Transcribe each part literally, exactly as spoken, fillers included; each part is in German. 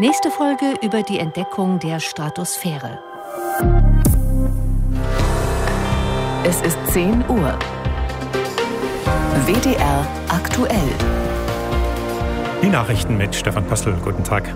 Nächste Folge über die Entdeckung der Stratosphäre. Es ist zehn Uhr. W D R aktuell. Die Nachrichten mit Stefan Pöstl. Guten Tag.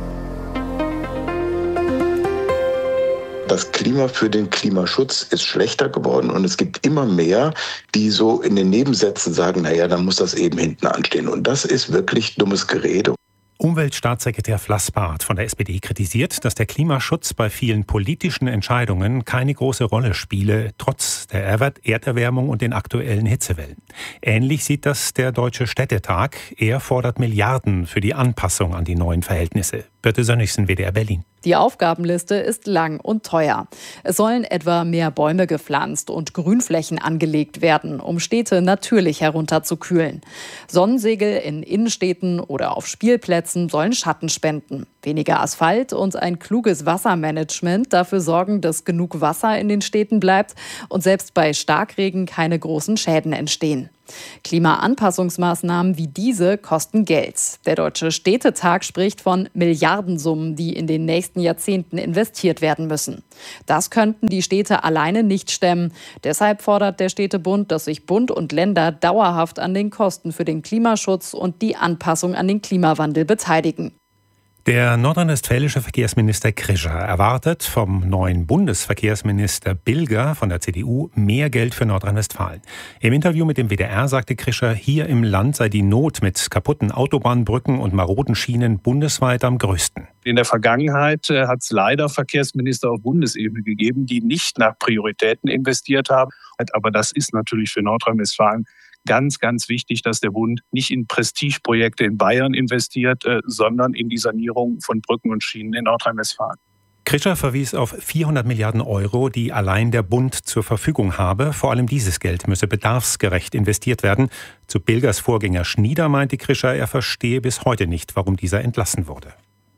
Das Klima für den Klimaschutz ist schlechter geworden und es gibt immer mehr, die so in den Nebensätzen sagen, naja, dann muss das eben hinten anstehen. Und das ist wirklich dummes Gerede. Umweltstaatssekretär Flassbart von der S P D kritisiert, dass der Klimaschutz bei vielen politischen Entscheidungen keine große Rolle spiele, trotz der Erderwärmung und den aktuellen Hitzewellen. Ähnlich sieht das der Deutsche Städtetag. Er fordert Milliarden für die Anpassung an die neuen Verhältnisse. Birte Sönnigsen, W D R Berlin. Die Aufgabenliste ist lang und teuer. Es sollen etwa mehr Bäume gepflanzt und Grünflächen angelegt werden, um Städte natürlich herunterzukühlen. Sonnensegel in Innenstädten oder auf Spielplätzen sollen Schatten spenden. Weniger Asphalt und ein kluges Wassermanagement dafür sorgen, dass genug Wasser in den Städten bleibt und selbst bei Starkregen keine großen Schäden entstehen. Klimaanpassungsmaßnahmen wie diese kosten Geld. Der Deutsche Städtetag spricht von Milliardensummen, die in den nächsten Jahrzehnten investiert werden müssen. Das könnten die Städte alleine nicht stemmen. Deshalb fordert der Städtebund, dass sich Bund und Länder dauerhaft an den Kosten für den Klimaschutz und die Anpassung an den Klimawandel beteiligen. Der nordrhein-westfälische Verkehrsminister Krischer erwartet vom neuen Bundesverkehrsminister Bilger von der C D U mehr Geld für Nordrhein-Westfalen. Im Interview mit dem W D R sagte Krischer, hier im Land sei die Not mit kaputten Autobahnbrücken und maroden Schienen bundesweit am größten. In der Vergangenheit äh, hat es leider Verkehrsminister auf Bundesebene gegeben, die nicht nach Prioritäten investiert haben. Aber das ist natürlich für Nordrhein-Westfalen ganz, ganz wichtig, dass der Bund nicht in Prestigeprojekte in Bayern investiert, äh, sondern in die Sanierung von Brücken und Schienen in Nordrhein-Westfalen. Krischer verwies auf vierhundert Milliarden Euro, die allein der Bund zur Verfügung habe. Vor allem dieses Geld müsse bedarfsgerecht investiert werden. Zu Bilgers Vorgänger Schnieder meinte Krischer, er verstehe bis heute nicht, warum dieser entlassen wurde.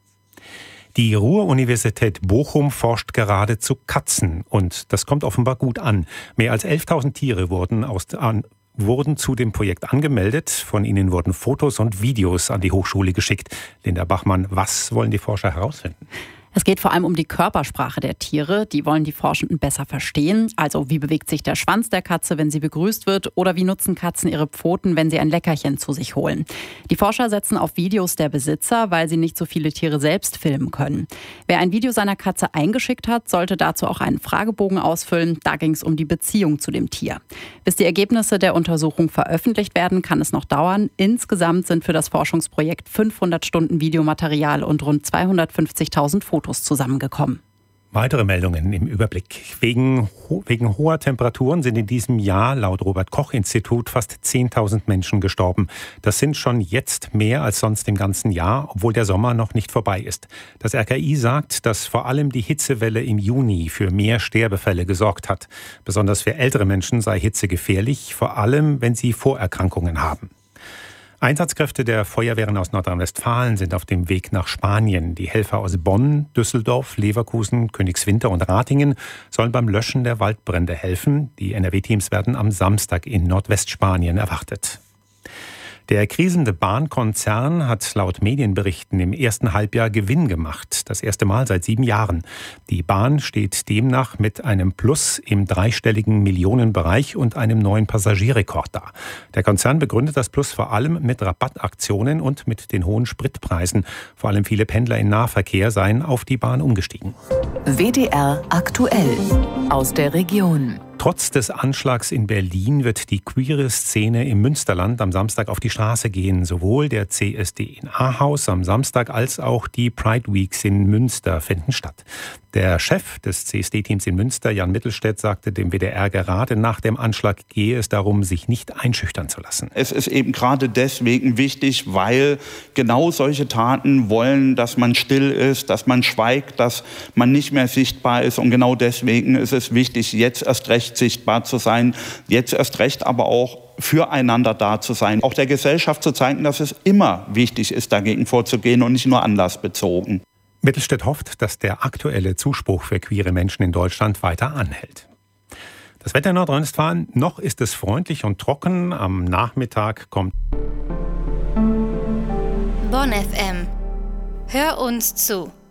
Die Ruhr-Universität Bochum forscht gerade zu Katzen und das kommt offenbar gut an. Mehr als elftausend Tiere wurden aus an wurden zu dem Projekt angemeldet. Von ihnen wurden Fotos und Videos an die Hochschule geschickt. Linda Bachmann, was wollen die Forscher herausfinden? Es geht vor allem um die Körpersprache der Tiere. Die wollen die Forschenden besser verstehen. Also wie bewegt sich der Schwanz der Katze, wenn sie begrüßt wird? Oder wie nutzen Katzen ihre Pfoten, wenn sie ein Leckerchen zu sich holen? Die Forscher setzen auf Videos der Besitzer, weil sie nicht so viele Tiere selbst filmen können. Wer ein Video seiner Katze eingeschickt hat, sollte dazu auch einen Fragebogen ausfüllen. Da ging es um die Beziehung zu dem Tier. Bis die Ergebnisse der Untersuchung veröffentlicht werden, kann es noch dauern. Insgesamt sind für das Forschungsprojekt fünfhundert Stunden Videomaterial und rund zweihundertfünfzigtausend Fotos zusammengekommen. Weitere Meldungen im Überblick. Wegen, wegen hoher Temperaturen sind in diesem Jahr laut Robert-Koch-Institut fast zehntausend Menschen gestorben. Das sind schon jetzt mehr als sonst im ganzen Jahr, obwohl der Sommer noch nicht vorbei ist. Das R K I sagt, dass vor allem die Hitzewelle im Juni für mehr Sterbefälle gesorgt hat. Besonders für ältere Menschen sei Hitze gefährlich, vor allem wenn sie Vorerkrankungen haben. Einsatzkräfte der Feuerwehren aus Nordrhein-Westfalen sind auf dem Weg nach Spanien. Die Helfer aus Bonn, Düsseldorf, Leverkusen, Königswinter und Ratingen sollen beim Löschen der Waldbrände helfen. Die N R W-Teams werden am Samstag in Nordwestspanien erwartet. Der krisende Bahnkonzern hat laut Medienberichten im ersten Halbjahr Gewinn gemacht. Das erste Mal seit sieben Jahren. Die Bahn steht demnach mit einem Plus im dreistelligen Millionenbereich und einem neuen Passagierrekord da. Der Konzern begründet das Plus vor allem mit Rabattaktionen und mit den hohen Spritpreisen. Vor allem viele Pendler im Nahverkehr seien auf die Bahn umgestiegen. W D R aktuell aus der Region. Trotz des Anschlags in Berlin wird die queere Szene im Münsterland am Samstag auf die Straße gehen. Sowohl der C S D in Ahaus am Samstag als auch die Pride Weeks in Münster finden statt. Der Chef des C S D-Teams in Münster, Jan Mittelstädt, sagte dem W D R, gerade nach dem Anschlag gehe es darum, sich nicht einschüchtern zu lassen. Es ist eben gerade deswegen wichtig, weil genau solche Taten wollen, dass man still ist, dass man schweigt, dass man nicht mehr sichtbar ist. Und genau deswegen ist es wichtig, jetzt erst recht sichtbar zu sein, jetzt erst recht aber auch füreinander da zu sein. Auch der Gesellschaft zu zeigen, dass es immer wichtig ist, dagegen vorzugehen und nicht nur anlassbezogen. Mittelstädt hofft, dass der aktuelle Zuspruch für queere Menschen in Deutschland weiter anhält. Das Wetter in Nordrhein-Westfalen, noch ist es freundlich und trocken. Am Nachmittag kommt Bonn F M. Hör uns zu.